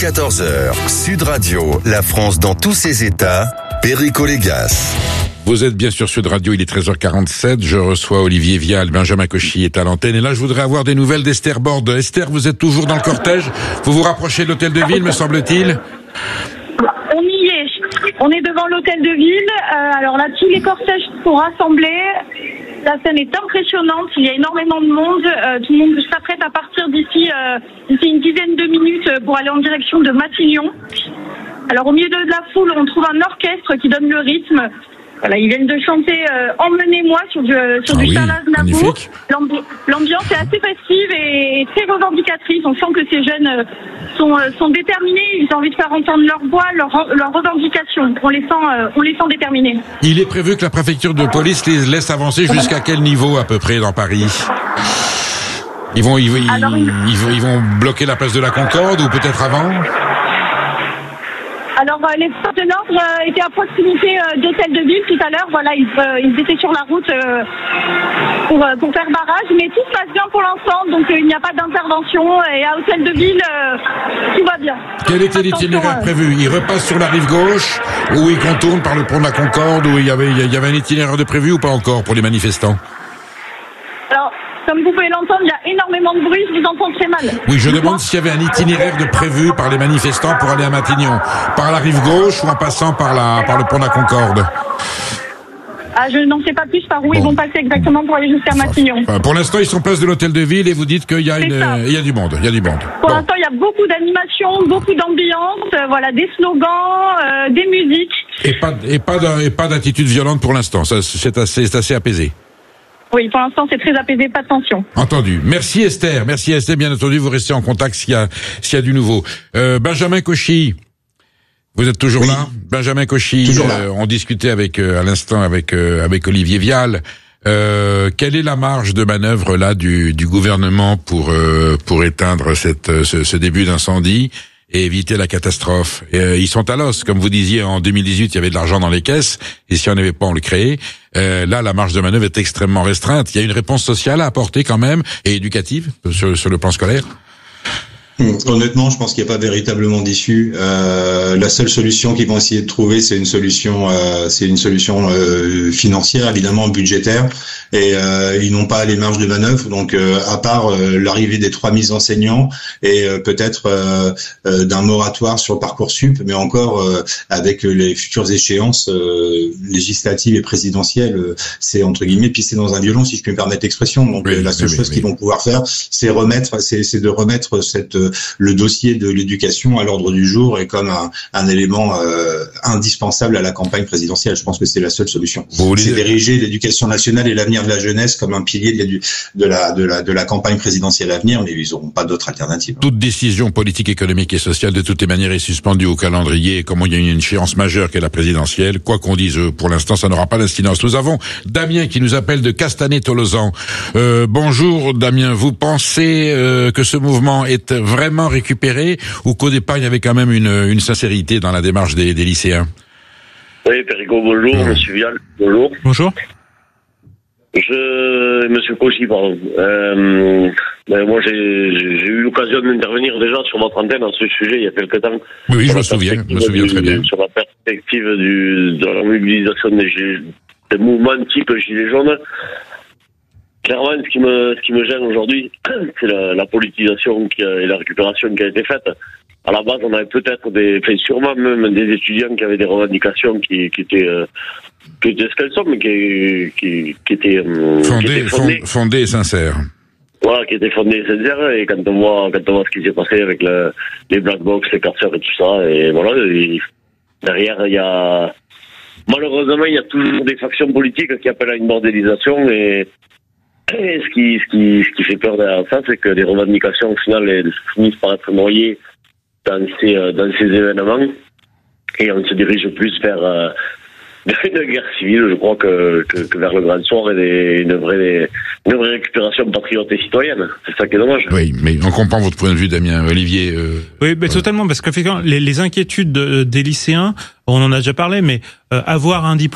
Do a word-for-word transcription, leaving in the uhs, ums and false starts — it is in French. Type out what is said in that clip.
quatorze heures, Sud Radio, la France dans tous ses états, Perico Légas. Vous êtes bien sûr Sud Radio, il est treize heures quarante-sept, je reçois Olivier Vial, Benjamin Cauchy est à l'antenne, et là je voudrais avoir des nouvelles d'Esther Bordes. Esther, vous êtes toujours dans le cortège, vous vous rapprochez de l'hôtel de ville, me semble-t-il? On y est, on est devant l'hôtel de ville, euh, alors là tous les cortèges sont rassemblés, la scène est impressionnante, il y a énormément de monde, euh, tout le monde s'apprête à partir d'ici, euh, d'ici une dizaine de minutes pour aller en direction de Matignon. Alors au milieu de la foule, on trouve un orchestre qui donne le rythme. Voilà, ils viennent de chanter euh, « Emmenez-moi » sur du, sur ah du oui, Charles Aznavour. L'ambi- L'ambiance est assez festive et très revendicatrice. On sent que ces jeunes euh, sont, euh, sont déterminés. Ils ont envie de faire entendre leur voix, leur, leur revendication. On les sent, euh, on les sent déterminés. Il est prévu que la préfecture de police les laisse avancer jusqu'à quel niveau à peu près dans Paris? Ils vont, ils, ils, Alors, ils, ils, vont, ils vont bloquer la place de la Concorde ou peut-être avant? Alors, euh, les forces de l'ordre euh, étaient à proximité euh, d'hôtel de ville tout à l'heure. Voilà, ils, euh, ils étaient sur la route euh, pour, euh, pour faire barrage. Mais tout se passe bien pour l'instant, donc euh, il n'y a pas d'intervention. Et à hôtel de ville, euh, tout va bien. Quel était l'itinéraire euh... prévu? Il repasse sur la rive gauche ou il contourne par le pont de la Concorde, où il y avait, il y avait un itinéraire de prévu ou pas encore pour les manifestants? Alors, comme vous pouvez l'entendre, il y a énormément de bruit, je vous entends très mal. Oui, je demande s'il y avait un itinéraire de prévu par les manifestants pour aller à Matignon. Par la rive gauche ou en passant par la, par le pont de la Concorde? Ah, je n'en sais pas plus par où Bon. ils vont passer exactement pour aller jusqu'à Matignon. Enfin, pour l'instant, ils sont place de l'hôtel de ville et vous dites qu'il y a une, euh, il y a du monde, il y a du monde. Pour Bon. l'instant, il y a beaucoup d'animation, beaucoup d'ambiance, euh, voilà, des slogans, euh, des musiques. Et pas, et pas, d'un- et pas d'attitude violente pour l'instant. Ça, c'est assez, c'est assez apaisé. Oui, pour l'instant, c'est très apaisé, pas de tension. Entendu. Merci Esther. Merci Esther. Bien entendu, vous restez en contact s'il y a, s'il y a du nouveau. Euh, Benjamin Cauchy. Vous êtes toujours oui. là? Benjamin Cauchy. Toujours là. Euh, on discutait avec, euh, à l'instant avec, euh, avec Olivier Vial. Euh, quelle est la marge de manœuvre là du, du gouvernement pour, euh, pour éteindre cette, ce, ce début d'incendie et éviter la catastrophe? Et, euh, ils sont à l'os. Comme vous disiez, en deux mille dix-huit, il y avait de l'argent dans les caisses. Et si on n'avait pas, on le créait. Euh, là, la marge de manœuvre est extrêmement restreinte. Il y a une réponse sociale à apporter quand même, et éducative, sur, sur le plan scolaire. Honnêtement, je pense qu'il n'y a pas véritablement d'issue. Euh, la seule solution qu'ils vont essayer de trouver, c'est une solution, euh, c'est une solution euh, financière, évidemment budgétaire, et euh, ils n'ont pas les marges de manœuvre. Donc, euh, à part euh, l'arrivée des trois mille enseignants et euh, peut-être euh, euh, d'un moratoire sur Parcoursup, mais encore euh, avec les futures échéances euh, législatives et présidentielles, euh, c'est entre guillemets pisser dans un violon, si je puis me permettre l'expression. Donc, oui, euh, la seule oui, chose oui. qu'ils vont pouvoir faire, c'est remettre, c'est, c'est de remettre cette le dossier de l'éducation à l'ordre du jour et comme un, un élément euh, indispensable à la campagne présidentielle. Je pense que c'est la seule solution. C'est d'ériger l'éducation nationale et l'avenir de la jeunesse comme un pilier de, de, la, de, la, de la campagne présidentielle à venir, mais ils n'auront pas d'autre alternative. Toute décision politique, économique et sociale, de toutes les manières, est suspendue au calendrier. Et comme il y a une échéance majeure qu'est la présidentielle, quoi qu'on dise, pour l'instant, ça n'aura pas d'incidence. Nous avons Damien qui nous appelle de Castanet-Tolosan. Euh, bonjour Damien, vous pensez euh, que ce mouvement est vraiment récupéré ou qu'au départ il y avait quand même une, une sincérité dans la démarche des, des lycéens? Oui, Perico, bonjour, Mmh. Monsieur Vial, bonjour. Bonjour. Je, Monsieur Cauchy, pardon. Euh, ben moi, j'ai, j'ai eu l'occasion d'intervenir déjà sur votre antenne dans ce sujet il y a quelque temps. Oui, oui je Sur me la souviens, je me perspective souviens du- très bien. Sur la perspective du, de la mobilisation des, gilets- des mouvements type Gilets jaunes. Clairement, ce qui me, ce qui me gêne aujourd'hui, c'est la, la politisation qui a, et la récupération qui a été faite. À la base, on avait peut-être des, enfin, sûrement même des étudiants qui avaient des revendications qui, qui étaient, euh, qui étaient ce qu'elles sont, mais qui, qui, qui étaient, euh, qui Fondé, étaient fondées. fond- fondé et sincère. Voilà, qui étaient fondées et sincères. Et quand on voit, quand on voit ce qui s'est passé avec le, les black box, les casseurs et tout ça, et voilà, et derrière, il y a, malheureusement, il y a toujours des factions politiques qui appellent à une bordélisation et, et ce qui, ce qui, ce qui fait peur derrière ça, c'est que les revendications, au final, elles finissent par être noyées dans ces, dans ces événements. Et on se dirige plus vers euh, une guerre civile, je crois, que, que, que vers le grand soir et des, une, vraie, une vraie récupération patriote et citoyenne. C'est ça qui est dommage. Oui, mais on comprend votre point de vue, Damien. Olivier. Euh, Oui, mais totalement, parce qu'effectivement, les, les inquiétudes de- des lycéens, on en a déjà parlé, mais euh, avoir un diplôme